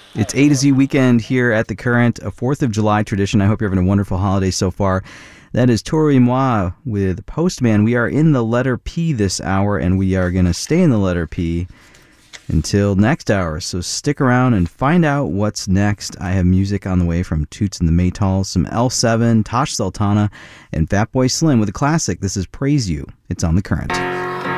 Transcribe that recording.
It's A to Z weekend here at The Current, a 4th of July tradition. I hope you're having a wonderful holiday so far. That is Tori Moi with Postman. We are in the letter P this hour, and we are going to stay in the letter P until next hour. So stick around and find out what's next. I have music on the way from Toots and the Maytals, some L7, Tosh Sultana, and Fatboy Slim with a classic. This is Praise You. It's on The Current.